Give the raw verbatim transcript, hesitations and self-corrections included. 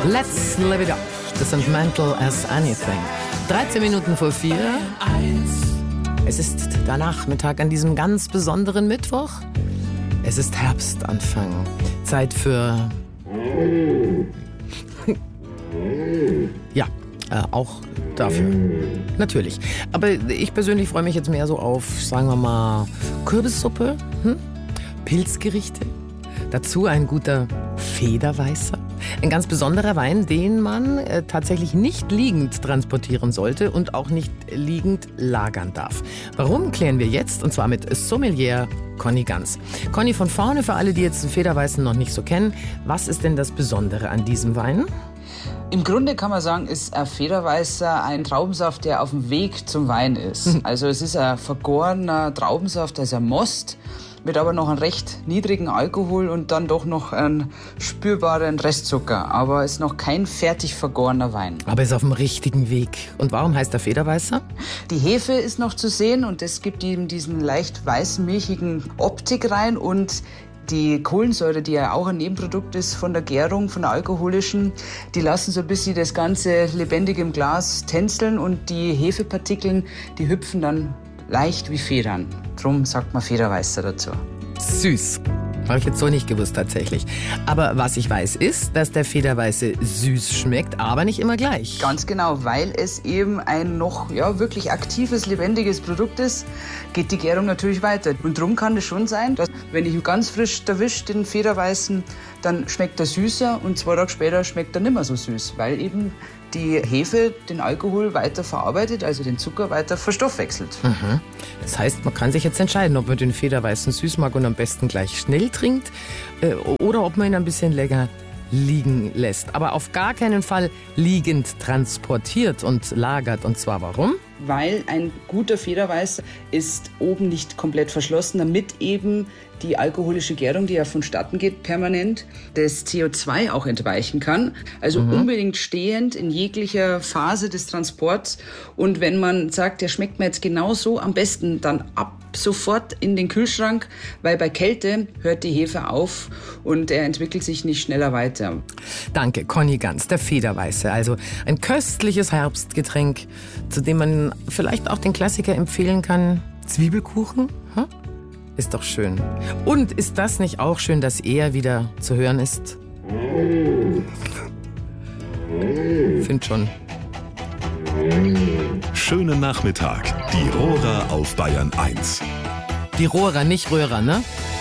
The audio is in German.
Let's live it up. Das sind Mental as Anything. dreizehn Minuten vor vier. Es ist der Nachmittag an diesem ganz besonderen Mittwoch. Es ist Herbstanfang. Zeit für... Ja, äh, auch dafür. Natürlich. Aber ich persönlich freue mich jetzt mehr so auf, sagen wir mal, Kürbissuppe, hm? Pilzgerichte. Dazu ein guter Federweißer. Ein ganz besonderer Wein, den man äh, tatsächlich nicht liegend transportieren sollte und auch nicht liegend lagern darf. Warum, klären wir jetzt, und zwar mit Sommelier Conny Ganz. Conny, von vorne, für alle, die jetzt den Federweißen noch nicht so kennen, was ist denn das Besondere an diesem Wein? Im Grunde kann man sagen, ist ein Federweißer ein Traubensaft, der auf dem Weg zum Wein ist. Also es ist ein vergorener Traubensaft, also ein Most, mit aber noch einem recht niedrigen Alkohol und dann doch noch einen spürbaren Restzucker. Aber es ist noch kein fertig vergorener Wein. Aber ist auf dem richtigen Weg. Und warum heißt er Federweißer? Die Hefe ist noch zu sehen und das gibt ihm diesen leicht weiß-milchigen Optik rein und die Kohlensäure, die ja auch ein Nebenprodukt ist von der Gärung, von der alkoholischen, die lassen so ein bisschen das Ganze lebendig im Glas tänzeln und die Hefepartikeln, die hüpfen dann leicht wie Federn. Drum sagt man Federweißer dazu. Süß. Habe ich jetzt so nicht gewusst tatsächlich. Aber was ich weiß ist, dass der Federweiße süß schmeckt, aber nicht immer gleich. Ganz genau, weil es eben ein noch ja, wirklich aktives, lebendiges Produkt ist, geht die Gärung natürlich weiter. Und drum kann es schon sein, dass wenn ich ihn ganz frisch erwische, den Federweißen, dann schmeckt er süßer und zwei Tage später schmeckt er nicht mehr so süß, weil eben die Hefe den Alkohol weiter verarbeitet, also den Zucker weiter verstoffwechselt. Mhm. Das heißt, man kann sich jetzt entscheiden, ob man den Federweißen süß mag und am besten gleich schnell trinkt äh, oder ob man ihn ein bisschen länger liegen lässt. Aber auf gar keinen Fall liegend transportiert und lagert. Und zwar warum? Weil ein guter Federweißer ist oben nicht komplett verschlossen, damit eben die alkoholische Gärung, die ja vonstatten geht permanent, das C O zwei auch entweichen kann. Also mhm. unbedingt stehend in jeglicher Phase des Transports. Und wenn man sagt, der schmeckt mir jetzt genau so, am besten dann ab sofort in den Kühlschrank, weil bei Kälte hört die Hefe auf und er entwickelt sich nicht schneller weiter. Danke, Conny Ganz, der Federweiße. Also ein köstliches Herbstgetränk, zu dem man vielleicht auch den Klassiker empfehlen kann. Zwiebelkuchen? Hm? Ist doch schön. Und ist das nicht auch schön, dass er wieder zu hören ist? Find schon. Schönen Nachmittag. Die Rohrer auf Bayern eins. Die Rohrer, nicht Röhrer, ne?